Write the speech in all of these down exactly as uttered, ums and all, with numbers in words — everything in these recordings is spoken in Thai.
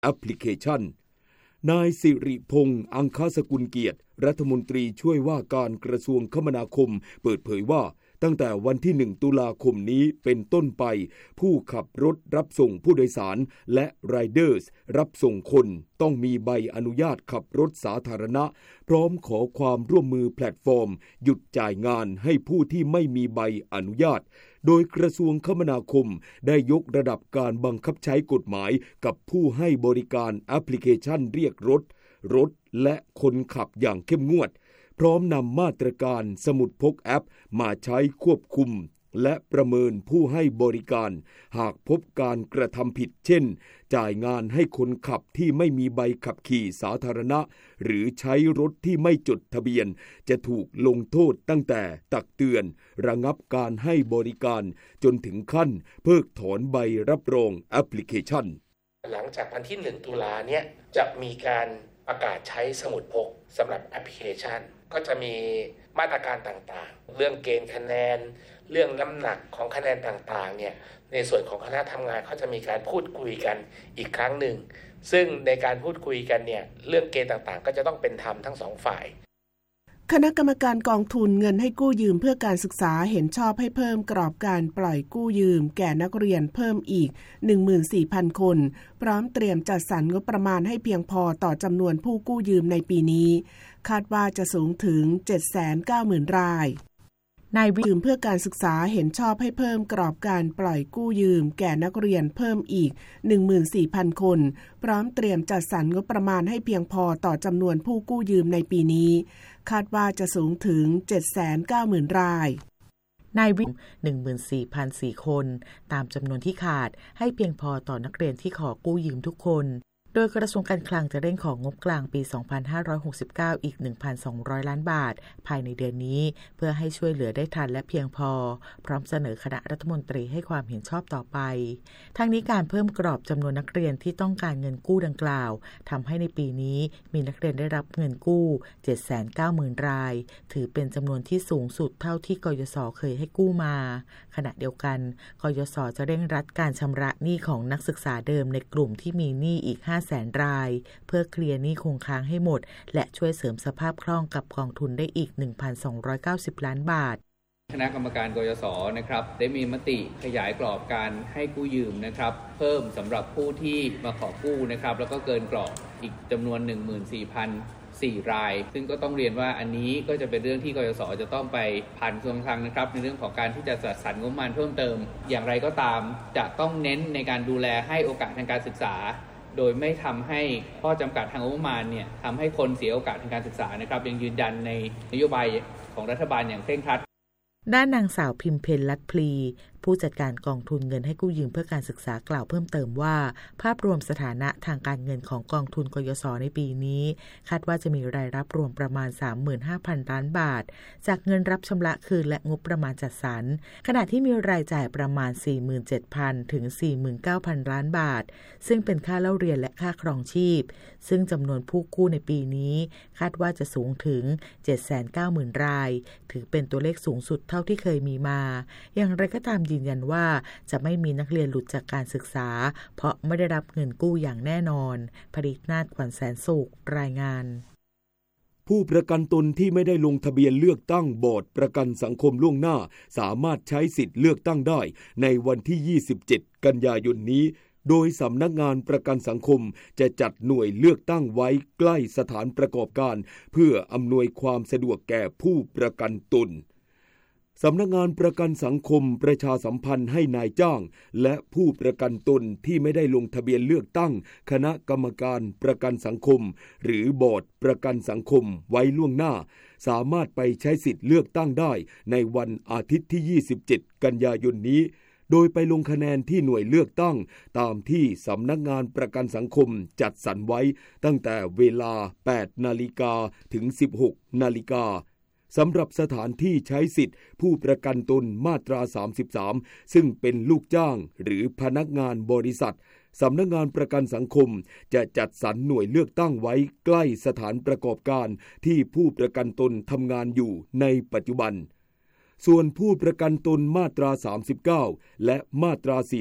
แอปพลิเคชันนายสิริพงษ์อังคสกุลเกียรติรัฐมนตรีช่วยว่าการกระทรวงคมนาคมเปิดเผยว่าตั้งแต่วันที่หนึ่งตุลาคมนี้เป็นต้นไปผู้ขับรถรับส่งผู้โดยสารและไรเดอร์สรับส่งคนต้องมีใบอนุญาตขับรถสาธารณะพร้อมขอความร่วมมือแพลตฟอร์มหยุดจ่ายงานให้ผู้ที่ไม่มีใบอนุญาตโดยกระทรวงคมนาคมได้ยกระดับการบังคับใช้กฎหมายกับผู้ให้บริการแอปพลิเคชันเรียกรถรถและคนขับอย่างเข้มงวดพร้อมนำมาตรการสมุดพกแอปมาใช้ควบคุมและประเมินผู้ให้บริการหากพบการกระทำผิดเช่นจ่ายงานให้คนขับที่ไม่มีใบขับขี่สาธารณะหรือใช้รถที่ไม่จดทะเบียนจะถูกลงโทษตั้งแต่ตักเตือนระงับการให้บริการจนถึงขั้นเพิกถอนใบรับรองแอปพลิเคชันหลังจากวันที่หนึ่งตุลาเนี่ยจะมีการประกาศใช้สมุดพกสำหรับแอปพลิเคชันก็จะมีมาตรการต่างๆเรื่องเกณฑ์คะแนนเรื่องน้ำหนักของคะแนนต่างๆเนี่ยในส่วนของคณะทำงานเขาจะมีการพูดคุยกันอีกครั้งหนึ่งซึ่งในการพูดคุยกันเนี่ยเรื่องเกณฑ์ต่างๆก็จะต้องเป็นธรรมทั้งสองฝ่ายคณะกรรมการกองทุนเงินให้กู้ยืมเพื่อการศึกษาเห็นชอบให้เพิ่มกรอบการปล่อยกู้ยืมแก่นักเรียนเพิ่มอีก หนึ่งหมื่นสี่พัน คนพร้อมเตรียมจัดสรรงบประมาณให้เพียงพอต่อจำนวนผู้กู้ยืมในปีนี้คาดว่าจะสูงถึง เจ็ดแสนเก้าหมื่น รายนายวิยืมเพื่อการศึกษาเห็นชอบให้เพิ่มกรอบการปล่อยกู้ยืมแก่นักเรียนเพิ่มอีก หนึ่งหมื่นสี่พัน คนพร้อมเตรียมจัดสรรงบประมาณให้เพียงพอต่อจำนวนผู้กู้ยืมในปีนี้คาดว่าจะสูงถึง เจ็ดแสนเก้าหมื่น รายนายวิ หนึ่งหมื่นสี่พันสี่ คนตามจำนวนที่ขาดให้เพียงพอต่อนักเรียนที่ขอกู้ยืมทุกคนโดยกระทรวงการคลังจะเร่งของงบกลางปี สองพันห้าร้อยหกสิบเก้า อีก หนึ่งพันสองร้อย ล้านบาทภายในเดือนนี้เพื่อให้ช่วยเหลือได้ทันและเพียงพอพร้อมเสนอคณะรัฐมนตรีให้ความเห็นชอบต่อไปทั้งนี้การเพิ่มกรอบจำนวนนักเรียนที่ต้องการเงินกู้ดังกล่าวทำให้ในปีนี้มีนักเรียนได้รับเงินกู้ เจ็ดแสนเก้าหมื่น รายถือเป็นจำนวนที่สูงสุดเท่าที่กยศ.เคยให้กู้มาขณะเดียวกันกยศ.จะเร่งรัดการชำระหนี้ของนักศึกษาเดิมในกลุ่มที่มีหนี้อีกห้าแสนรายเพื่อเคลียร์หนี้คงค้างให้หมดและช่วยเสริมสภาพคล่องกับกองทุนได้อีก หนึ่งพันสองร้อยเก้าสิบ ล้านบาทคณะกรรมการกยศ.นะครับได้มีมติขยายกรอบการให้กู้ยืมนะครับเพิ่มสำหรับผู้ที่มาขอกู้นะครับแล้วก็เกินกรอบอีกจำนวน หนึ่งหมื่นสี่พันสี่ รายซึ่งก็ต้องเรียนว่าอันนี้ก็จะเป็นเรื่องที่กยศ.จะต้องไปผ่านกระทรวงคลังนะครับในเรื่องของการที่จะจัดสรรงบประมาณเพิ่มเติมอย่างไรก็ตามจะต้องเน้นในการดูแลให้โอกาสทางการศึกษาโดยไม่ทำให้ข้อจำกัดทางงบประมาณเนี่ยทำให้คนเสียโอกาสทางการศึกษานะครับยังยืนยันในนโยบายของรัฐบาลอย่างเคร่งครัดด้านนางสาวพิมเพ็ญลัดพลีผู้จัดการกองทุนเงินให้กู้ยืมเพื่อการศึกษากล่าวเพิ่มเติมว่าภาพรวมสถานะทางการเงินของกองทุนกยศ.ในปีนี้คาดว่าจะมีรายรับรวมประมาณ สามหมื่นห้าพัน ล้านบาทจากเงินรับชำระคืนและงบประมาณจัดสรรขณะที่มีรายจ่ายประมาณ สี่หมื่นเจ็ดพัน ถึง สี่หมื่นเก้าพัน ล้านบาทซึ่งเป็นค่าเล่าเรียนและค่าครองชีพซึ่งจำนวนผู้กู้ในปีนี้คาดว่าจะสูงถึง เจ็ดแสนเก้าหมื่น รายถือเป็นตัวเลขสูงสุดเท่าที่เคยมีมาอย่างไรก็ตามยืนยันว่าจะไม่มีนักเรียนหลุดจากการศึกษาเพราะไม่ได้รับเงินกู้อย่างแน่นอนผลิตนาถขวัญแสนสุขรายงานผู้ประกันตนที่ไม่ได้ลงทะเบียนเลือกตั้งบอร์ดประกันสังคมล่วงหน้าสามารถใช้สิทธิ์เลือกตั้งได้ในวันที่ยี่สิบเจ็ดกันยายนนี้โดยสำนักงานประกันสังคมจะจัดหน่วยเลือกตั้งไว้ใกล้สถานประกอบการเพื่ออำนวยความสะดวกแก่ผู้ประกันตนสำนักงานประกันสังคมประชาสัมพันธ์ให้นายจ้างและผู้ประกันตนที่ไม่ได้ลงทะเบียนเลือกตั้งคณะกรรมการประกันสังคมหรือบอร์ดประกันสังคมไว้ล่วงหน้าสามารถไปใช้สิทธิ์เลือกตั้งได้ในวันอาทิตย์ที่ยี่สิบเจ็ดกันยายนนี้โดยไปลงคะแนนที่หน่วยเลือกตั้งตามที่สำนักงานประกันสังคมจัดสรรไว้ตั้งแต่เวลา แปดนาฬิกา ถึง สิบหกนาฬิกาสำหรับสถานที่ใช้สิทธิ์ผู้ประกันตนมาตราสามสิบสามซึ่งเป็นลูกจ้างหรือพนักงานบริษัทสำนักงานประกันสังคมจะจัดสรรหน่วยเลือกตั้งไว้ใกล้สถานประกอบการที่ผู้ประกันตนทำงานอยู่ในปัจจุบันส่วนผู้ประกันตนมาตราสามสิบเก้าและมาตราสี่สิบ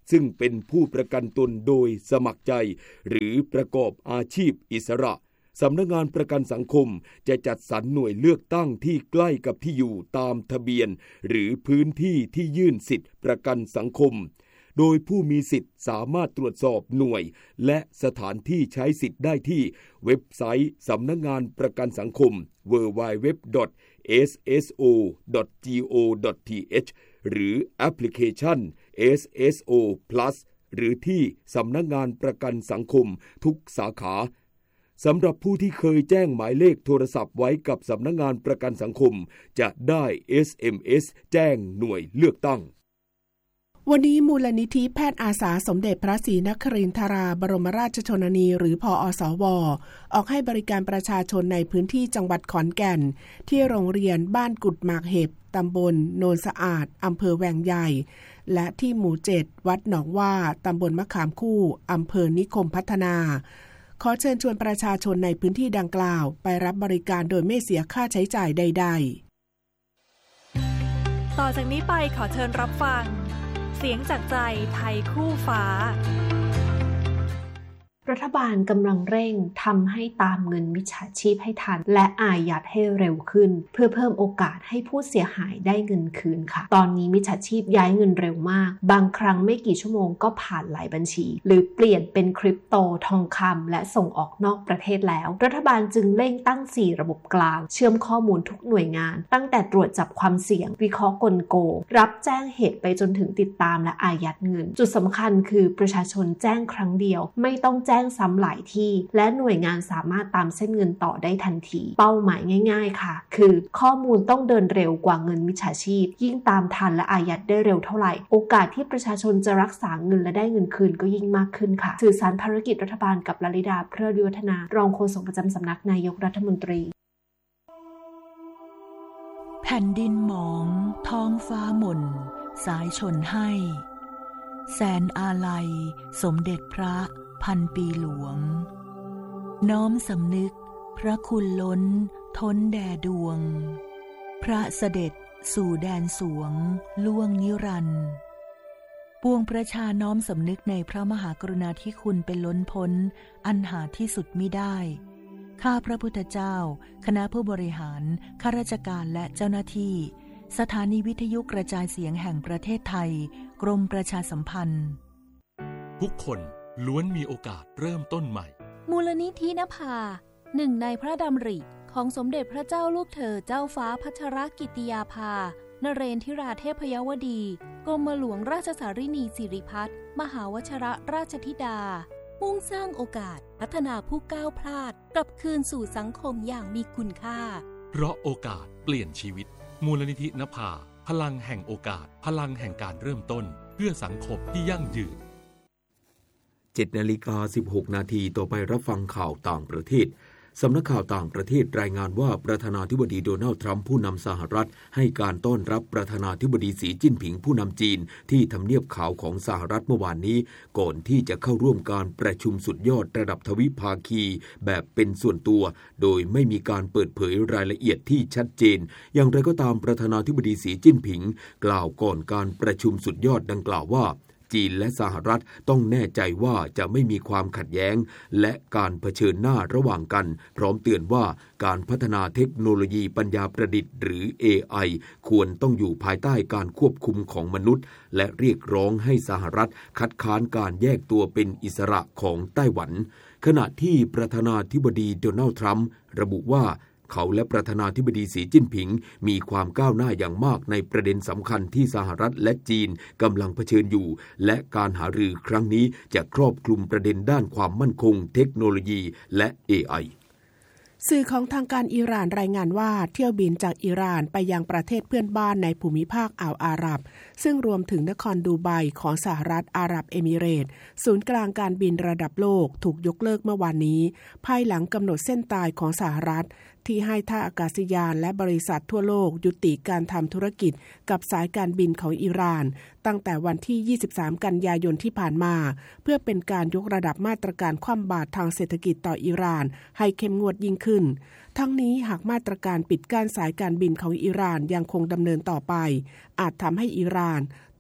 ซึ่งเป็นผู้ประกันตนโดยสมัครใจหรือประกอบอาชีพอิสระสำนักงานประกันสังคมจะจัดสรรหน่วยเลือกตั้งที่ใกล้กับที่อยู่ตามทะเบียนหรือพื้นที่ที่ยื่นสิทธิประกันสังคมโดยผู้มีสิทธิ์สามารถตรวจสอบหน่วยและสถานที่ใช้สิทธิ์ได้ที่เว็บไซต์สำนักงานประกันสังคม ดับเบิลยู ดับเบิลยู ดับเบิลยู ดอท เอส เอส โอ ดอท จี โอ ดอท ที เอช หรือแอปพลิเคชัน เอส เอส โอ Plus หรือที่สำนักงานประกันสังคมทุกสาขาสำหรับผู้ที่เคยแจ้งหมายเลขโทรศัพท์ไว้กับสำนักงานประกันสังคมจะได้ เอส เอ็ม เอส แจ้งหน่วยเลือกตั้งวันนี้มูลนิธิแพทย์อาสาสมเด็จพระศรีนครินทราบรมราชชนนีหรือพอสวออกให้บริการประชาชนในพื้นที่จังหวัดขอนแก่นที่โรงเรียนบ้านกุดหมากเห็บตำบลโนนสะอาดอำเภอแวงใหญ่และที่หมู่เจ็ดวัดหนองว่าตำบลมะขามคู่อำเภอนิคมพัฒนาขอเชิญชวนประชาชนในพื้นที่ดังกล่าวไปรับบริการโดยไม่เสียค่าใช้จ่ายใดๆต่อจากนี้ไปขอเชิญรับฟังเสียงจากใจไทยคู่ฟ้ารัฐบาลกำลังเร่งทำให้ตามเงินมิจฉาชีพให้ทันและอายัดให้เร็วขึ้นเพื่อเพิ่มโอกาสให้ผู้เสียหายได้เงินคืนค่ะตอนนี้มิจฉาชีพย้ายเงินเร็วมากบางครั้งไม่กี่ชั่วโมงก็ผ่านหลายบัญชีหรือเปลี่ยนเป็นคริปโตทองคำและส่งออกนอกประเทศแล้วรัฐบาลจึงเร่งตั้งสี่ระบบกลางเชื่อมข้อมูลทุกหน่วยงานตั้งแต่ตรวจจับความเสี่ยงวิเคราะห์กลโกงรับแจ้งเหตุไปจนถึงติดตามและอายัดเงินจุดสำคัญคือประชาชนแจ้งครั้งเดียวไม่ต้องแจ้งซ้ำหลายที่และหน่วยงานสามารถตามเส้นเงินต่อได้ทันทีเป้าหมายง่ายๆค่ะคือข้อมูลต้องเดินเร็วกว่าเงินมิจฉาชีพยิ่งตามทันและอายัดได้เร็วเท่าไหร่โอกาสที่ประชาชนจะรักษาเงินและได้เงินคืนก็ยิ่งมากขึ้นค่ะสื่อสารภารกิจรัฐบาลกับลลิดาเพลิดวิวัฒนารองโฆษกประจำสำนักนายกรัฐมนตรีแผ่นดินหมองท้องฟ้าหม่นสายชนให้แสนอาลัยสมเด็จพระพันปีหลวงน้อมสำนึกพระคุณล้นท้นแด่ดวงพระเสด็จสู่แดนสวงล่วงนิรันดร์ปวงประชาน้อมสำนึกในพระมหากรุณาธิคุณเป็นล้นพ้นอันหาที่สุดมิได้ข้าพระพุทธเจ้าคณะผู้บริหารข้าราชการและเจ้าหน้าที่สถานีวิทยุกระจายเสียงแห่งประเทศไทยกรมประชาสัมพันธ์ทุกคนล้วนมีโอกาสเริ่มต้นใหม่มูลนิธินภาหนึ่งในพระดำริของสมเด็จพระเจ้าลูกเธอเจ้าฟ้าพัชรกิติยาภานเรนทิราเทพยวดีกรมหลวงราชสารินีสิริพัฒน์มหาวชรราชธิดามุ่งสร้างโอกาสพัฒนาผู้ก้าวพลาดกลับคืนสู่สังคมอย่างมีคุณค่าเพราะโอกาสเปลี่ยนชีวิตมูลนิธินภาพลังแห่งโอกาสพลังแห่งการเริ่มต้นเพื่อสังคมที่ยั่งยืนเจ็ดนาฬิกาสิบหกนาทีต่อไปรับฟังข่าวต่างประเทศสำนักข่าวต่างประเทศรายงานว่าประธานาธิบดีโดนัลด์ทรัมป์ผู้นำสหรัฐให้การต้อนรับประธานาธิบดีสีจิ้นผิงผู้นำจีนที่ทำเนียบขาวของสหรัฐเมื่อวานนี้ก่อนที่จะเข้าร่วมการประชุมสุดยอดระดับทวิภาคีแบบเป็นส่วนตัวโดยไม่มีการเปิดเผยรายละเอียดที่ชัดเจนอย่างไรก็ตามประธานาธิบดีสีจิ้นผิงกล่าวก่อนการประชุมสุดยอดดังกล่าวว่าจีนและสหรัฐต้องแน่ใจว่าจะไม่มีความขัดแย้งและการเผชิญหน้าระหว่างกันพร้อมเตือนว่าการพัฒนาเทคโนโลยีปัญญาประดิษฐ์หรือ เอ ไอ ควรต้องอยู่ภายใต้การควบคุมของมนุษย์และเรียกร้องให้สหรัฐคัดค้านการแยกตัวเป็นอิสระของไต้หวันขณะที่ประธานาธิบดีโดนัลด์ทรัมป์ระบุว่าเขาและประธานาธิบดีสีจิ้นผิงมีความก้าวหน้าอย่างมากในประเด็นสำคัญที่สหรัฐและจีนกำลังเผชิญอยู่และการหารือครั้งนี้จะครอบคลุมประเด็นด้านความมั่นคงเทคโนโลยีและ เอ ไอสื่อของทางการอิหร่านรายงานว่าเที่ยวบินจากอิหร่านไปยังประเทศเพื่อนบ้านในภูมิภาคอ่าวอาหรับซึ่งรวมถึงนครดูไบของสหรัฐอาหรับเอมิเรตส์ศูนย์กลางการบินระดับโลกถูกยกเลิกเมื่อวานนี้ภายหลังกำหนดเส้นตายของสหรัฐที่ให้ท่าอากาศยานและบริษัททั่วโลกยุติการทำธุรกิจกับสายการบินของอิหร่านตั้งแต่วันที่ยี่สิบสามกันยายนที่ผ่านมาเพื่อเป็นการยกระดับมาตรการคว่ำบาตรทางเศรษฐกิจต่ออิหร่านให้เข้มงวดยิ่งขึ้นทั้งนี้หากมาตรการปิดกั้นสายการบินของอิหร่านยังคงดำเนินต่อไปอาจทำให้อิหร่าน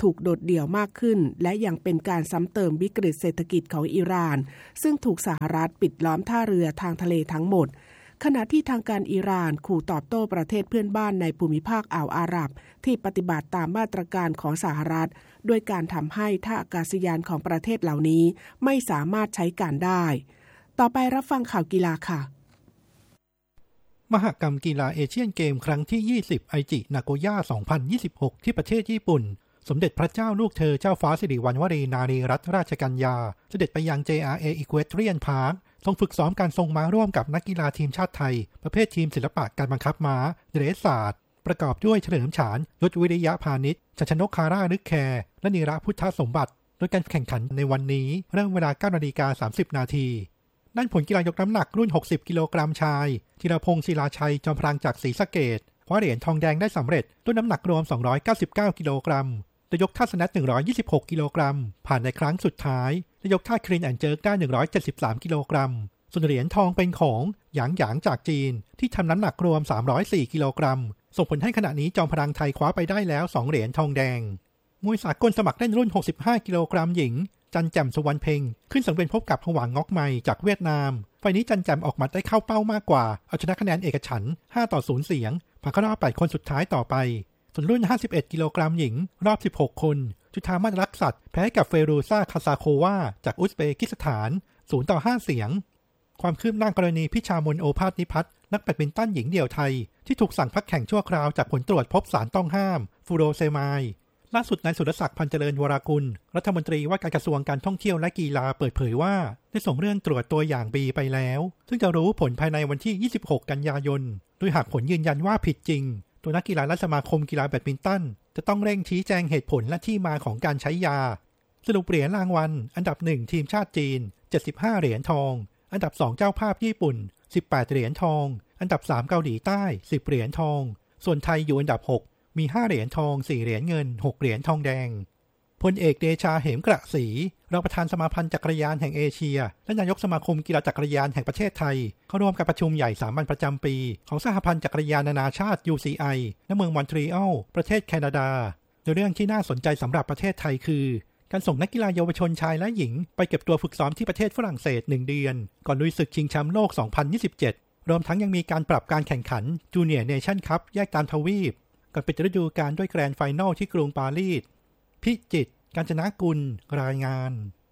ถูกโดดเดี่ยวมากขึ้นและยังเป็นการซ้ำเติมวิกฤตเศรษฐกิจของอิหร่านซึ่งถูกสหรัฐปิดล้อมท่าเรือทางทะเลทั้งหมดขณะที่ทางการอิหร่านขู่ตอบโต้ประเทศเพื่อนบ้านในภูมิภาคอ่าวอาหรับที่ปฏิบัติตามมาตรการของสหรัฐด้วยการทำให้ท่าอากาศยานของประเทศเหล่านี้ไม่สามารถใช้การได้ต่อไปรับฟังข่าวกีฬาค่ะมหกรรมกีฬาเอเชียนเกมครั้งที่ยี่สิบไอจินาโกย่าสองพันยี่สิบหกที่ประเทศญี่ปุ่นสมเด็จพระเจ้าลูกเธอเจ้าฟ้าสิริวัณวรีนารีรัตนราชกัญญาเสด็จไปยัง เจ อาร์ เอ Equestrian Park ทรงฝึกซ้อมการทรงม้าร่วมกับนักกีฬาทีมชาติไทยประเภททีมศิลปะการบังคับม้าเดรสศาสตร์ประกอบด้วยเฉลิมฉานยศวิริยะพาณิชย์ชัชนกคาร่านึกแคร์และนีระพุทธสมบัติโดยการแข่งขันในวันนี้เริ่มเวลา เก้านาฬิกาสามสิบนาทีด้านผลกีฬายกน้ำหนักรุ่นหกสิบกิโลกรัมชายธีรพงศ์ศิลาชัยจอมพลังจากศรีสะเกษคว้าเหรียญทองแดงได้สำเร็จด้วยน้ำหนักรวมสองร้อยเก้าสิบเก้ากิโลกรัมโดยยกท่าสแนทหนึ่งร้อยยี่สิบหกกิโลกรัมผ่านในครั้งสุดท้ายและยกท่าคลีนแอนด์เจิร์กได้หนึ่งร้อยเจ็ดสิบสามกิโลกรัมส่วนเหรียญทองเป็นของหยางหยางจากจีนที่ทำน้ำหนักรวมสามร้อยสี่กิโลกรัมส่งผลให้ขณะนี้จอมพลังไทยคว้าไปได้แล้วสองเหรียญทองแดงมวยสากลสมัครเล่นรุ่นหกสิบห้ากิโลกรัมหญิงจันแจ่มสุวรรณเพ็งขึ้นสังเวียนพบกับหวังงอกไมจากเวียดนามไฟนี้จันแจ่มออกมาได้เข้าเป้ามากกว่าเอาชนะคะแนนเอกฉันท์ห้าต่อศูนย์เสียงผ่านเข้ารอบแปดคนสุดท้ายต่อไปส่วนรุ่นห้าสิบเอ็ดกิโลกรัมหญิงรอบสิบหกคนจุธามาศรักษัตริย์แพ้กับเฟรูซาคาซาโควาจากอุซเบกิสถานศูนย์ต่อห้าเสียงความคืบหน้ากรณีพิชามนโอภาสนิพัฒน์นักแบดมินตันหญิงเดี่ยวไทยที่ถูกสั่งพักแข่งชั่วคราวจากผลตรวจพบสารต้องห้ามฟูโรเซมายล่าสุดนายสุรศักดิ์พันเจริญวรากุลรัฐมนตรีว่าการกระทรวงการท่องเที่ยวและกีฬาเปิดเผยว่าได้ส่งเรื่องตรวจตัวอย่างบีไปแล้วซึ่งจะรู้ผลภายในวันที่ยี่สิบหกกันยายนโดยหากผลยืนยันว่าผิดจริงตัวนักกีฬาและสมาคมกีฬาแบดมินตันจะต้องเร่งชี้แจงเหตุผลและที่มาของการใช้ยาสรุปเหรียญรางวัลอันดับหนึ่งทีมชาติจีนเจ็ดสิบห้าเหรียญทองอันดับสองเจ้าภาพญี่ปุ่นสิบแปดเหรียญทองอันดับสามเกาหลีใต้สิบเหรียญทองส่วนไทยอยู่อันดับหกมีห้าเหรียญทองสี่เหรียญเงินหกเหรียญทองแดงพลเอกเดชาเหมกระศรีรองประธานสมาพันธ์จักรยานแห่งเอเชียและนายกสมาคมกีฬาจักรยานแห่งประเทศไทยเข้าร่วมการประชุมใหญ่สามัญประจำปีของสหพันธ์จักรยานนานาชาติ ยู ซี ไอ ณ เมืองมอนทรีออลประเทศแคนาดาโดยเรื่องที่น่าสนใจสำหรับประเทศไทยคือการส่งนักกีฬาเยาวชนชายและหญิงไปเก็บตัวฝึกซ้อมที่ประเทศฝรั่งเศสหนึ่งเดือนก่อนลุยศึกชิงแชมป์โลกสองพันยี่สิบเจ็ดรวมทั้งยังมีการปรับการแข่งขันจูเนียร์เนชั่นคัพแยกตามทวีปก่อนปิดฤดูกาลด้วยแกรนด์ไฟนอลที่กรุงปารีสพิจิตรกาญจนกุลรายงาน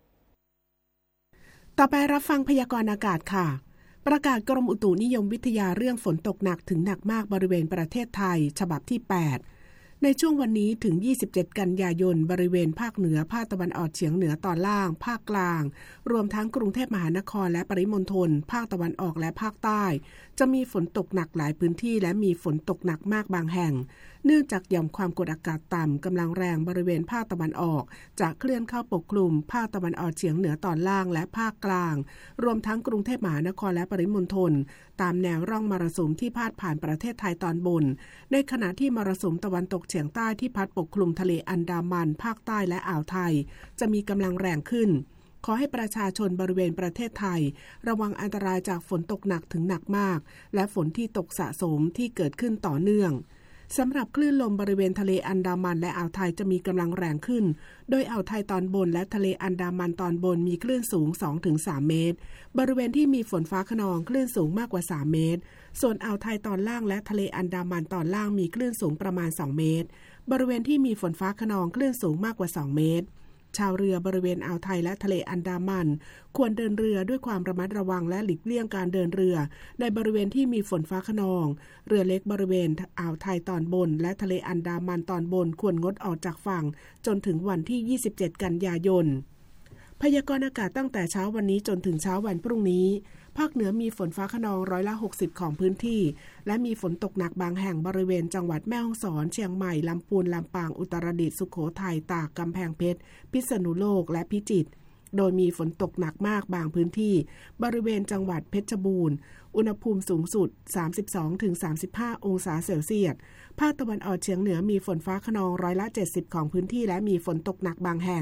ต่อไปรับฟังพยากรณ์อากาศค่ะประกาศกรมอุตุนิยมวิทยาเรื่องฝนตกหนักถึงหนักมากบริเวณประเทศไทยฉบับที่แปดในช่วงวันนี้ถึงยี่สิบเจ็ดกันยายนบริเวณภาคเหนือภาคตะวันออกเฉียงเหนือตอนล่างภาคกลางรวมทั้งกรุงเทพมหานครและปริมณฑลภาคตะวันออกและภาคใต้จะมีฝนตกหนักหลายพื้นที่และมีฝนตกหนักมากบางแห่งเนื่องจากหย่อมความกดอากาศต่ำกำลังแรงบริเวณภาคตะวันออกจะเคลื่อนเข้าปกคลุมภาคตะวันออกเฉียงเหนือตอนล่างและภาคกลางรวมทั้งกรุงเทพมหานครและปริมณฑลตามแนวร่องมรสุมที่พาดผ่านประเทศไทยตอนบนในขณะที่มรสุมตะวันตกเฉียงใต้ที่พัดปกคลุมทะเลอันดามันภาคใต้และอ่าวไทยจะมีกำลังแรงขึ้นขอให้ประชาชนบริเวณประเทศไทยระวังอันตรายจากฝนตกหนักถึงหนักมากและฝนที่ตกสะสมที่เกิดขึ้นต่อเนื่องสำหรับคลื่นลมบริเวณทะเลอันดามันและอ่าวไทยจะมีกำลังแรงขึ้นโดยอ่าวไทยตอนบนและทะเลอันดามันตอนบนมีคลื่นสูง สองถึงสาม เมตรบริเวณที่มีฝนฟ้าคะนองคลื่นสูงมากกว่าสามเมตรส่วนอ่าวไทยตอนล่างและทะเลอันดามันตอนล่างมีคลื่นสูงประมาณสองเมตรบริเวณที่มีฝนฟ้าคะนองคลื่นสูงมากกว่าสองเมตรชาวเรือบริเวณอ่าวไทยและทะเลอันดามันควรเดินเรือด้วยความระมัดระวังและหลีกเลี่ยงการเดินเรือในบริเวณที่มีฝนฟ้าคะนองเรือเล็กบริเวณอ่าวไทยตอนบนและทะเลอันดามันตอนบนควรงดออกจากฝั่งจนถึงวันที่ยี่สิบเจ็ดกันยายนพยากรณ์อากาศตั้งแต่เช้าวันนี้จนถึงเช้าวันพรุ่งนี้ภาคเหนือมีฝนฟ้าคะนองร้อยละหกสิบของพื้นที่และมีฝนตกหนักบางแห่งบริเวณจังหวัดแม่ฮ่องสอนเชียงใหม่ลำพูนลำปางอุตรดิตถ์สุโขทัยตากกำแพงเพชรพิษณุโลกและพิจิตรโดยมีฝนตกหนักมากบางพื้นที่บริเวณจังหวัดเพชรบูรณ์อุณหภูมิสูงสุด สามสิบสองถึงสามสิบห้า องศาเซลเซียสภาคตะวันออกเฉียงเหนือมีฝนฟ้าคะนองร้อยละเจ็ดสิบของพื้นที่และมีฝนตกหนักบางแห่ง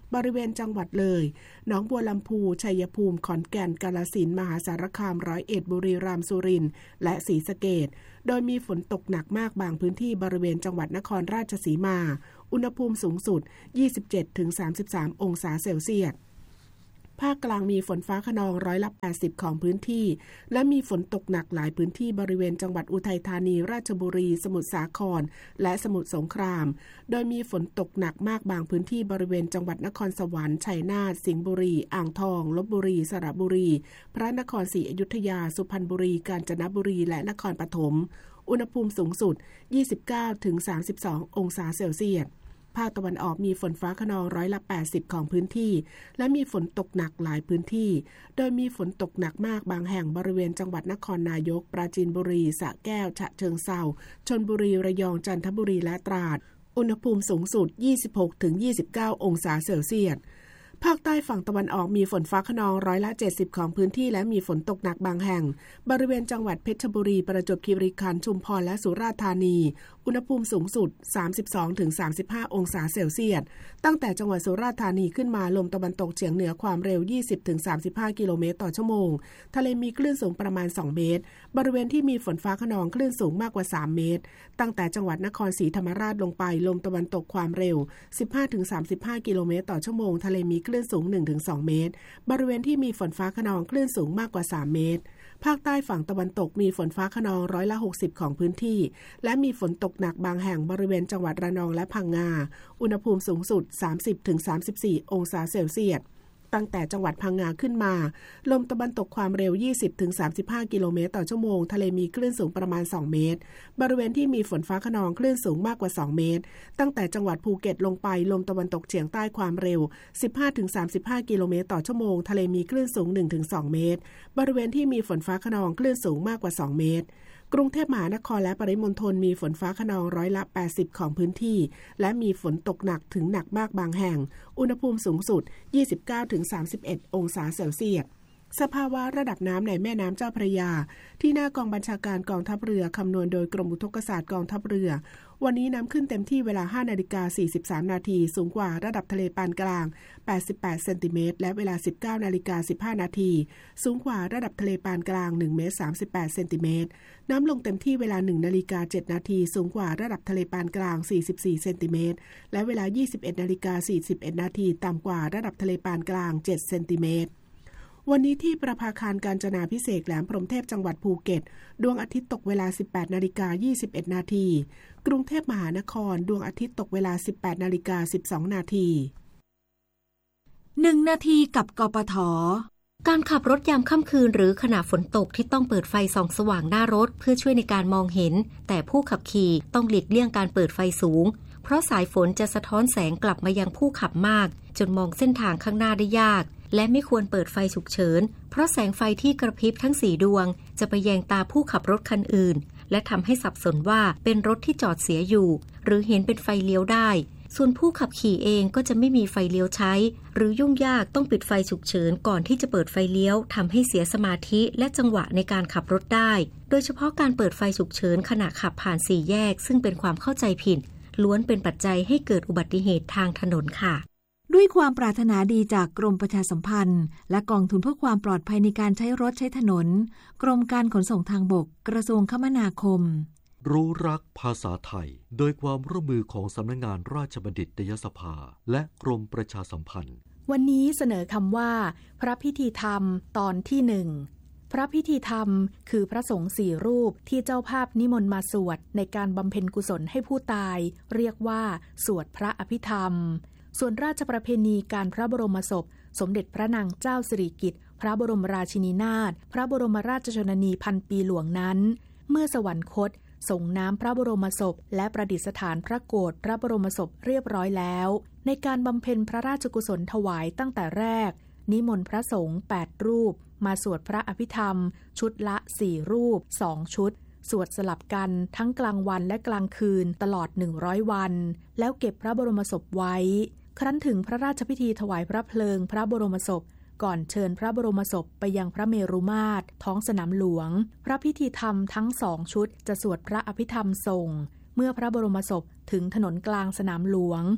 บริเวณจังหวัดเลยหนองบัวลำพูชัยภูมิขอนแก่นกาฬสินธุ์มหาสารคามร้อยเอ็ดบุรีรัมย์สุรินทร์และศรีสะเกษโดยมีฝนตกหนักมากบางพื้นที่บริเวณจังหวัดนครราชสีมาอุณหภูมิสูงสุด ยี่สิบเจ็ดถึงสามสิบสาม องศาเซลเซียสภาคกลางมีฝนฟ้าคะนองร้อยละแปดสิบของพื้นที่และมีฝนตกหนักหลายพื้นที่บริเวณจังหวัดอุทัยธานีราชบุรีสมุทรสาครและสมุทรสงครามโดยมีฝนตกหนักมากบางพื้นที่บริเวณจังหวัดนครสวรรค์ชัยนาทสิงห์บุรีอ่างทองลพบุรีสระบุรีพระนครศรีอยุธยาสุพรรณบุรีกาญจนบุรีและนครปฐมอุณหภูมิสูงสุด ยี่สิบเก้าถึงสามสิบสอง องศาเซลเซียสภาคตะวันออกมีฝนฟ้าคะนองร้อยละแปดสิบของพื้นที่และมีฝนตกหนักหลายพื้นที่โดยมีฝนตกหนักมากบางแห่งบริเวณจังหวัดนครนายกปราจีนบุรีสระแก้วฉะเชิงเทราชลบุรีระยองจันทบุรีและตราดอุณหภูมิสูงสุด ยี่สิบหกถึงยี่สิบเก้า องศาเซลเซียสภาคใต้ฝั่งตะวันออกมีฝนฟ้าคะนองร้อยละเจ็ดสิบของพื้นที่และมีฝนตกหนักบางแห่งบริเวณจังหวัดเพชรบุรีประจวบคีรีขันธ์ชุมพรและสุราษฎร์ธานีอุณหภูมิสูงสุด สามสิบสองถึงสามสิบห้า องศาเซลเซียสตั้งแต่จังหวัดสุราษฎร์ธานีขึ้นมาลมตะวันตกเฉียงเหนือความเร็ว ยี่สิบถึงสามสิบห้า กิโลเมตรต่อชั่วโมงทะเลมีคลื่นสูงประมาณสองเมตรบริเวณที่มีฝนฟ้าคะนองคลื่นสูงมากกว่าสามเมตรตั้งแต่จังหวัดนครศรีธรรมราชลงไปลมตะวันตกความเร็ว สิบห้าถึงสามสิบห้า กิโลเมตรต่อชั่วโมงทะเลมีคลื่นสูง หนึ่งถึงสอง เมตรบริเวณที่มีฝนฟ้าคะนองคลื่นสูงมากกว่าสามเมตรภาคใต้ฝั่งตะวันตกมีฝนฟ้าคะนองร้อยละหกสิบของพื้นที่และมีฝนตกหนักบางแห่งบริเวณจังหวัดระนองและพังงาอุณหภูมิสูงสุด สามสิบถึงสามสิบสี่ องศาเซลเซียสตั้งแต่จังหวัดพังงาขึ้นมาลมตะวันตกความเร็ว ยี่สิบถึงสามสิบห้า กิโลเมตรต่อชั่วโมงทะเลมีคลื่นสูงประมาณสองเมตรบริเวณที่มีฝนฟ้าคะนองคลื่นสูงมากกว่าสองเมตรตั้งแต่จังหวัดภูเก็ตลงไปลมตะวันตกเฉียงใต้ความเร็ว สิบห้าถึงสามสิบห้า กิโลเมตรต่อชั่วโมงทะเลมีคลื่นสูง หนึ่งถึงสอง เมตรบริเวณที่มีฝนฟ้าคะนองคลื่นสูงมากกว่าสองเมตรกรุงเทพมหานครและปริมณฑลมีฝนฟ้าคะนองร้อยละแปดสิบของพื้นที่และมีฝนตกหนักถึงหนักมากบางแห่งอุณหภูมิสูงสุด ยี่สิบเก้าถึงสามสิบเอ็ด องศาเซลเซียสสภาวะระดับน้ำในแม่น้ำเจ้าพระยาที่หน้ากองบัญชาการกองทัพเรือคำนวณโดยกรมอุทกศาสตร์กองทัพเรือวันนี้น้ำขึ้นเต็มที่เวลา ห้านาฬิกาสี่สิบสาม นาทีสูงกว่าระดับทะเลปานกลางแปดสิบแปดเซนติเมตรและเวลา สิบเก้านาฬิกาสิบห้า นาทีสูงกว่าระดับทะเลปานกลางหนึ่งเมตรสามสิบแปดเซนติเมตรน้ำลงเต็มที่เวลา หนึ่งนาฬิกาเจ็ดนาทีสูงกว่าระดับทะเลปานกลางสี่สิบสี่เซนติเมตรและเวลา ยี่สิบเอ็ดนาฬิกาสี่สิบเอ็ด นาทีต่ำกว่าระดับทะเลปานกลางเจ็ดเซนติเมตรวันนี้ที่ประภาคารกาญจนาภิเษกแหลมพรหมเทพจังหวัดภูเก็ตดวงอาทิตย์ตกเวลา สิบแปดนาฬิกายี่สิบเอ็ด นาทีกรุงเทพมหานครดวงอาทิตย์ตกเวลา สิบแปดนาฬิกาสิบสอง นาทีหนึ่งนาทีกับกปท.การขับรถยามค่ำคืนหรือขณะฝนตกที่ต้องเปิดไฟส่องสว่างหน้ารถเพื่อช่วยในการมองเห็นแต่ผู้ขับขี่ต้องหลีกเลี่ยงการเปิดไฟสูงเพราะสายฝนจะสะท้อนแสงกลับมายังผู้ขับมากจนมองเส้นทางข้างหน้าได้ยากและไม่ควรเปิดไฟฉุกเฉินเพราะแสงไฟที่กระพริบทั้งสี่ดวงจะไปแยงตาผู้ขับรถคันอื่นและทำให้สับสนว่าเป็นรถที่จอดเสียอยู่หรือเห็นเป็นไฟเลี้ยวได้ส่วนผู้ขับขี่เองก็จะไม่มีไฟเลี้ยวใช้หรือยุ่งยากต้องปิดไฟฉุกเฉินก่อนที่จะเปิดไฟเลี้ยวทำให้เสียสมาธิและจังหวะในการขับรถได้โดยเฉพาะการเปิดไฟฉุกเฉินขณะขับผ่านสี่แยกซึ่งเป็นความเข้าใจผิดล้วนเป็นปัจจัยให้เกิดอุบัติเหตุทางถนนค่ะด้วยความปรารถนาดีจากกรมประชาสัมพันธ์และกองทุนเพื่อความปลอดภัยในการใช้รถใช้ถนนกรมการขนส่งทางบกกระทรวงคมนาคมรู้รักภาษาไทยโดยความร่วมมือของสำนักงานราชบัณฑิตยสภาและกรมประชาสัมพันธ์วันนี้เสนอคำว่าพระพิธีธรรมตอนที่หนึ่งพระพิธีธรรมคือพระสงฆ์สี่รูปที่เจ้าภาพนิมนต์มาสวดในการบำเพ็ญกุศลให้ผู้ตายเรียกว่าสวดพระอภิธรรมส่วนราชประเพณีการพระบรมศพสมเด็จพระนางเจ้าสิริกิติ์พระบรมราชินีนาถพระบรมราชชนนีพันปีหลวงนั้นเมื่อสวรรคตส่งน้ำพระบรมศพและประดิษฐานพระโกฐพระบรมศพเรียบร้อยแล้วในการบำเพ็ญพระราชกุศลถวายตั้งแต่แรกนิมนต์พระสงฆ์แปดรูปมาสวดพระอภิธรรมชุดละสี่รูปสองชุดสวดสลับกันทั้งกลางวันและกลางคืนตลอดหนึ่งร้อยวันแล้วเก็บพระบรมศพไว้ครั้นถึงพระราชพิธีถวายพระเพลิงพระบรมศพก่อนเชิญพระบรมศพไปยังพระเมรุมาตรท้องสนามหลวงพระพิธีธรรมทั้งสองชุดจะสวดพระอภิธรรมส่งเมื่อพระบรมศพถึงถนนกลางสนามหลวงพ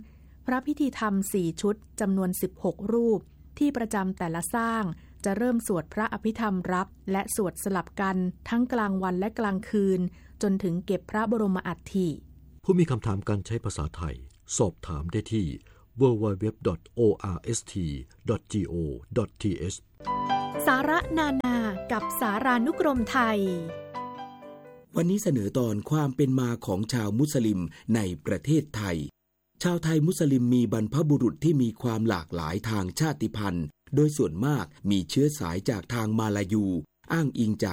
พระพิธีธรรมสี่ชุดจำนวนสิบหกรูปที่ประจำแต่ละสร้างจะเริ่มสวดพระอภิธรรมรับและสวดสลับกันทั้งกลางวันและกลางคืนจนถึงเก็บพระบรมอัฐิผู้มีคำถามการใช้ภาษาไทยสอบถามได้ที่ ดับเบิลยู ดับเบิลยู ดับเบิลยู ดอท โอ อาร์ เอส ที ดอท จี โอ ดอท ที เอชสาระนานากับสารานุกรมไทยวันนี้เสนอตอนความเป็นมาของชาวมุสลิมในประเทศไทยชาวไทยมุสลิมมีบรรพบุรุษที่มีความหลากหลายทางชาติพันธุ์โดยส่วนมากมีเชื้อสายจากทางมาลายูอ้างอิงจาก